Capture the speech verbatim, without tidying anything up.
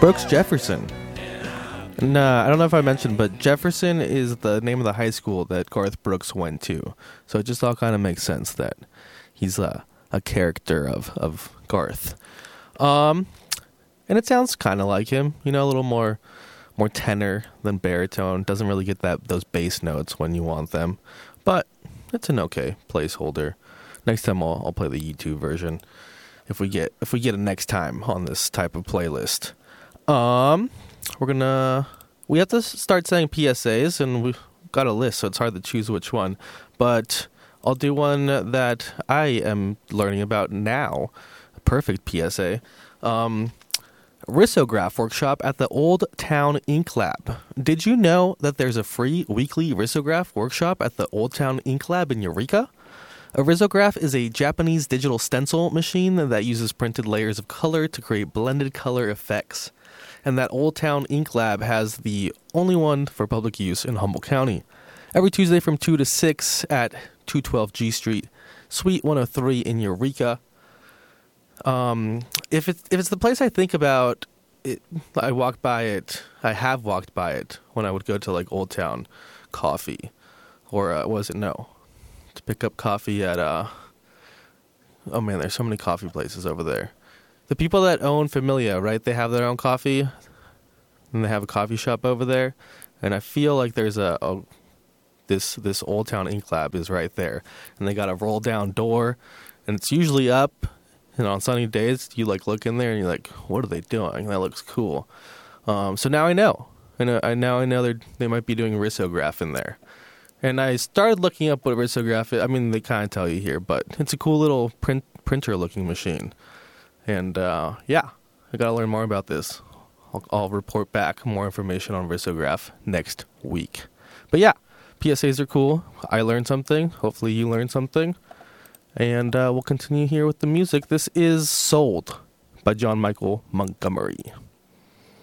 Brooks Jefferson. And uh, I don't know if I mentioned, but Jefferson is the name of the high school that Garth Brooks went to. So it just all kind of makes sense that he's a, a character of, of Garth. Um, and it sounds kind of like him, you know, a little more more tenor than baritone. Doesn't really get that those bass notes when you want them. But it's an okay placeholder. Next time I'll, I'll play the YouTube version if we get if we get a next time on this type of playlist. Um, we're gonna we have to start saying P S As, and we've got a list, so it's hard to choose which one. But I'll do one that I am learning about now. A perfect P S A. Um, Risograph workshop at the Old Town Ink Lab. Did you know that there's a free weekly risograph workshop at the Old Town Ink Lab in Eureka? A risograph is a Japanese digital stencil machine that uses printed layers of color to create blended color effects. And that Old Town Ink Lab has the only one for public use in Humboldt County. Every Tuesday from two to six at two twelve G Street, Suite one oh three in Eureka. Um, if it's, if it's the place I think about, it, I walk by it, I have walked by it when I would go to like Old Town Coffee, or uh, was it no, to pick up coffee at, uh, oh man, there's so many coffee places over there. The people that own Familia, right, they have their own coffee, and they have a coffee shop over there, and I feel like there's a, a this, this Old Town Ink Lab is right there, and they got a roll down door, and it's usually up. And on sunny days, you like look in there and you're like, "What are they doing? That looks cool." Um, so now I know. I know. I now I know they they might be doing risograph in there. And I started looking up what risograph is. I mean, they kind of tell you here, but it's a cool little print printer looking machine. And uh, yeah, I got to learn more about this. I'll, I'll report back more information on risograph next week. But yeah, P S As are cool. I learned something. Hopefully, you learned something. And uh, we'll continue here with the music. This is Sold by John Michael Montgomery.